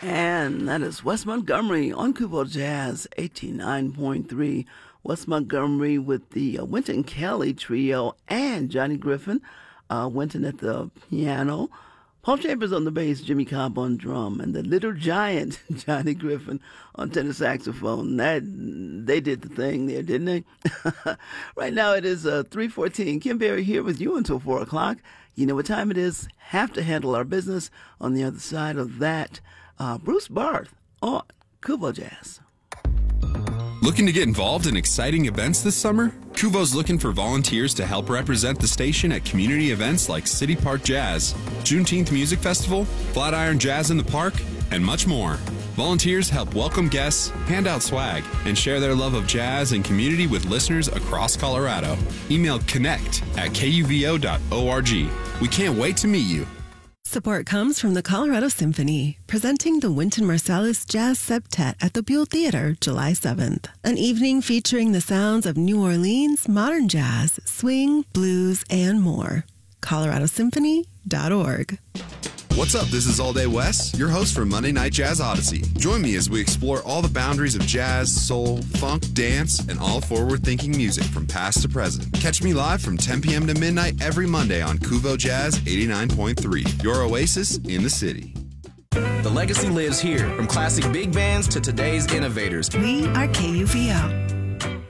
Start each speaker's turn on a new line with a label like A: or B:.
A: And that is Wes Montgomery on Kubo Jazz 89.3. Wes Montgomery with the Wynton Kelly Trio and Johnny Griffin. Wynton at the piano. Paul Chambers on the bass, Jimmy Cobb on drum, and the little giant Johnny Griffin on tenor saxophone. They did the thing there, didn't they? Right now it is 3:14. Kim Berry here with you until 4 o'clock. You know what time it is. Have to handle our business. On the other side of that, Bruce Barth on Kubo Jazz.
B: Looking to get involved in exciting events this summer? Kuvo's looking for volunteers to help represent the station at community events like City Park Jazz, Juneteenth Music Festival, Flatiron Jazz in the Park, and much more. Volunteers help welcome guests, hand out swag, and share their love of jazz and community with listeners across Colorado. Email connect@kuvo.org. We can't wait to meet you.
C: Support comes from the Colorado Symphony, presenting the Wynton Marsalis Jazz Septet at the Buell Theater, July 7th. An evening featuring the sounds of New Orleans, modern jazz, swing, blues, and more. coloradosymphony.org.
B: What's up? This is All Day Wes, your host for Monday Night Jazz Odyssey. Join me as we explore all the boundaries of jazz, soul, funk, dance, and all forward-thinking music from past to present. Catch me live from 10 p.m. to midnight every Monday on Kuvo Jazz 89.3, your oasis in the city.
D: The legacy lives here, from classic big bands to today's innovators.
C: We are KUVO.